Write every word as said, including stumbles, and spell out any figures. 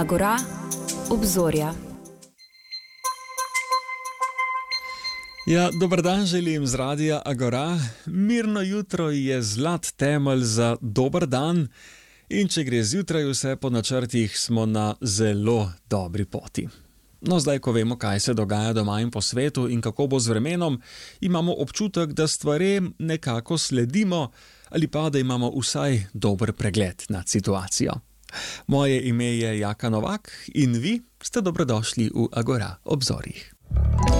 Agora, obzorja. Ja, dober dan želim z radia Agora. Mirno jutro je zlat temelj za dober dan in če gre zjutraj vse po načrtih, smo na zelo dobri poti. No, zdaj, ko vemo, kaj se dogaja doma in po svetu in kako bo z vremenom, imamo občutek, da stvarem nekako sledimo ali pa da imamo vsaj dober pregled nad situacijo. Moje ime je Jaka Novak in vi ste dobrodošli v Agora obzorjih.